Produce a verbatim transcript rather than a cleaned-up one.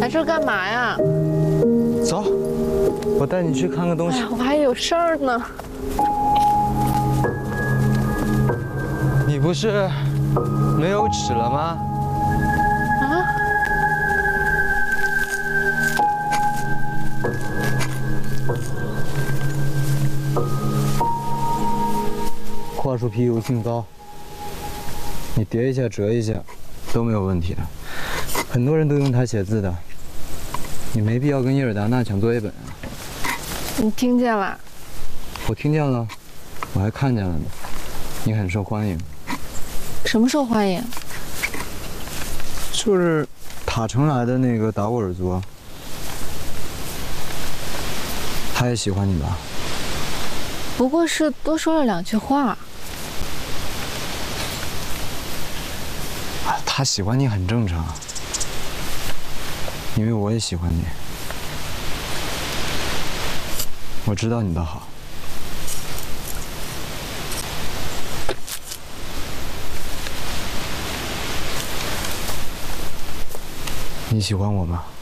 这干嘛呀？ 走，我带你去看个东西。 哎呀，我还有事儿呢。 你不是没有纸了吗？ 啊？ 话术皮油性高，你叠一下折一下都没有问题的。很多人都用它写字的，你没必要跟伊尔达娜抢作业本啊。 你听见了？ 我听见了，我还看见了呢。你很受欢迎。 什么受欢迎？ 就是塔城来的那个达沃尔族，他也喜欢你吧？ 不过是多说了两句话。 他喜欢你很正常，因为我也喜欢你。我知道你的好。你喜欢我吗？